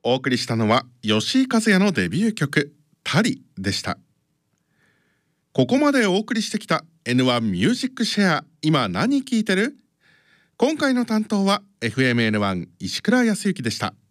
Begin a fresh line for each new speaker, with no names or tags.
お送りしたのは吉井和也のデビュー曲タリでした。ここまでお送りしてきた N1 ミュージックシェア、今何聴いてる？今回の担当は FMN1 石倉康之でした。